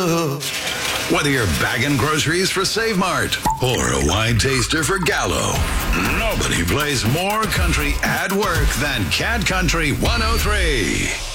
Whether you're bagging groceries for Save Mart or a wine taster for Gallo, nobody plays more country at work than Cat Country 103.